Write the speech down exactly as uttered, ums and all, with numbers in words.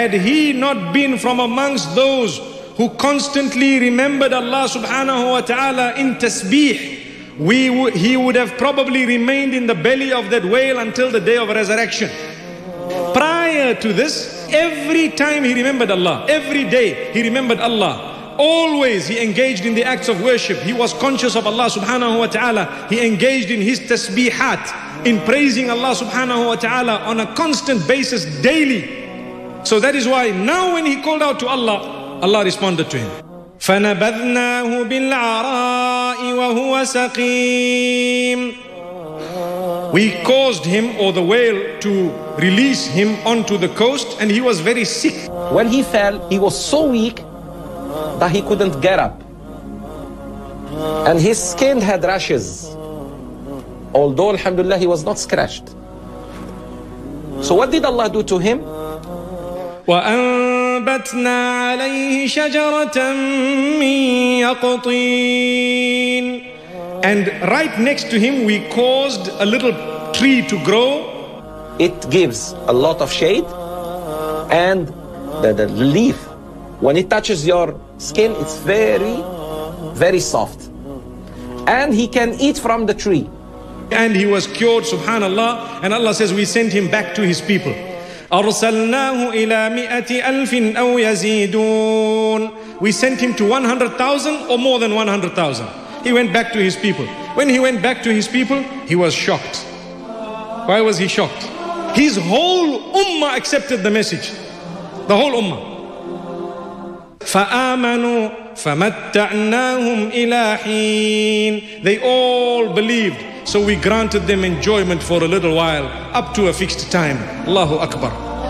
Had he not been from amongst those who constantly remembered Allah subhanahu wa ta'ala in tasbih, we w he would have probably remained in the belly of that whale until the day of resurrection. Prior to this, every time he remembered Allah, every day he remembered Allah. Always he engaged in the acts of worship. He was conscious of Allah subhanahu wa ta'ala. He engaged in his tasbihat, in praising Allah subhanahu wa ta'ala on a constant basis daily. So that is why now when he called out to Allah, Allah responded to him. فَنَبَذْنَاهُ بِالْعَرَاءِ وَهُوَ سَقِيمٌ. We caused him, or the whale, to release him onto the coast, and he was very sick. When he fell, he was so weak that he couldn't get up. And his skin had rashes, although alhamdulillah he was not scratched. So what did Allah do to him? وَأَنبَتْنَا عَلَيْهِ شَجَرَةً مِّن يَقْطِينٍ. And right next to him we caused a little tree to grow. It gives a lot of shade, and the, the leaf, when it touches your skin, it's very, very soft. And he can eat from the tree. And he was cured, subhanallah. And Allah says we sent him back to his people. أَرْسَلْنَاهُ إِلَى مِئَةِ أَلْفٍ أَوْ يَزِيدُونَ. We sent him to one hundred thousand or more than one hundred thousand. He went back to his people. When he went back to his people, he was shocked. Why was he shocked? His whole ummah accepted the message. The whole ummah. فَآمَنُوا فَمَتَّعْنَاهُمْ إِلَى حِينٍ. They all believed. So we granted them enjoyment for a little while, up to a fixed time. Allahu Akbar.